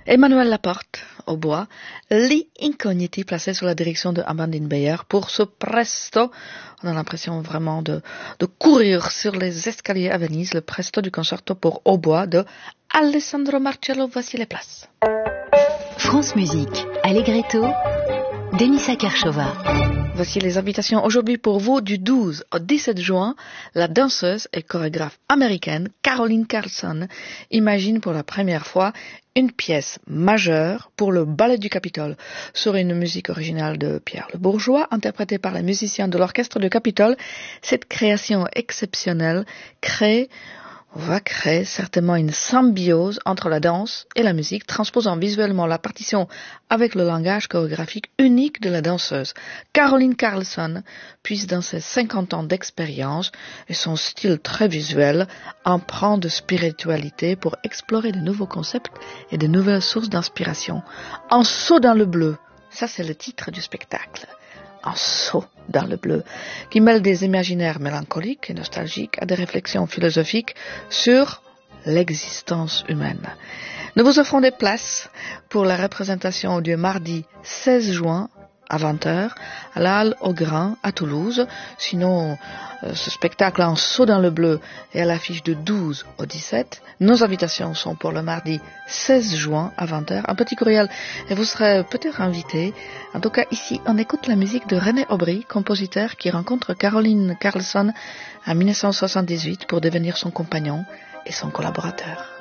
Emmanuel Laporte, au bois, Lee Incogniti placé sous la direction de Amandine Beyer pour ce presto. On a l'impression vraiment de courir sur les escaliers à Venise, le presto du concerto pour hautbois de Alessandro Marcello. Voici les places. France Musique, Allegretto, Denisa Kershova. Voici les invitations aujourd'hui pour vous du 12 au 17 juin. La danseuse et chorégraphe américaine Caroline Carlson imagine pour la première fois une pièce majeure pour le Ballet du Capitole sur une musique originale de Pierre Le Bourgeois, interprétée par les musiciens de l'Orchestre du Capitole. Cette création exceptionnelle va créer certainement une symbiose entre la danse et la musique, transposant visuellement la partition avec le langage chorégraphique unique de la danseuse. Caroline Carlson puise dans ses 50 ans d'expérience et son style très visuel, empreint de spiritualité pour explorer de nouveaux concepts et de nouvelles sources d'inspiration. Un saut dans le bleu, ça c'est le titre du spectacle. Un saut dans le bleu, qui mêle des imaginaires mélancoliques et nostalgiques à des réflexions philosophiques sur l'existence humaine. Nous vous offrons des places pour la représentation du mardi 16 juin à 20h à la Halle au Grain à Toulouse. Sinon, ce spectacle en saut dans le bleu est à l'affiche de 12 au 17. Nos invitations sont pour le mardi 16 juin à 20h. Un petit courriel et vous serez peut-être invité. En tout cas, ici, on écoute la musique de René Aubry, compositeur qui rencontre Caroline Carlson en 1978 pour devenir son compagnon et son collaborateur.